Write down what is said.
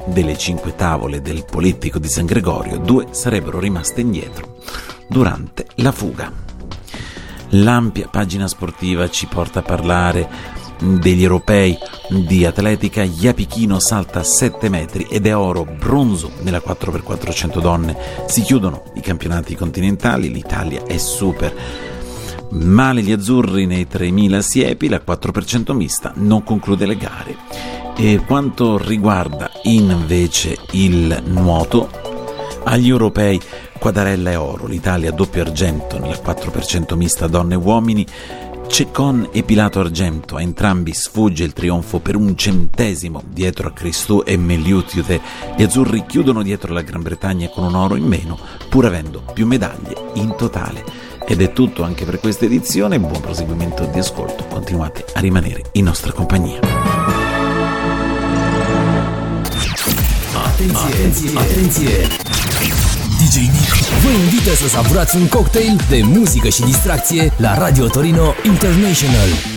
delle 5 tavole del Polittico di San Gregorio, 2 sarebbero rimaste indietro durante la fuga. L'ampia pagina sportiva ci porta a parlare degli europei di atletica. Iapichino salta 7 metri ed è oro, bronzo nella 4x400 donne. Si chiudono i campionati continentali, l'Italia è super. Male gli azzurri nei 3000 siepi, la 4x100 mista non conclude le gare. E quanto riguarda invece il nuoto, agli europei Quadarella e oro, l'Italia doppio argento nella 4x100 mista donne e uomini. Ceccon e Pilato argento, a entrambi sfugge il trionfo per 1 centesimo dietro a Cristù e Meliutiute. Gli azzurri chiudono dietro la Gran Bretagna con un oro in meno, pur avendo più medaglie in totale. Ed è tutto anche per questa edizione, buon proseguimento di ascolto, continuate a rimanere in nostra compagnia. Atenție! DJ Nick vă invită să savurați un cocktail de muzică și distracție la Radio Torino International.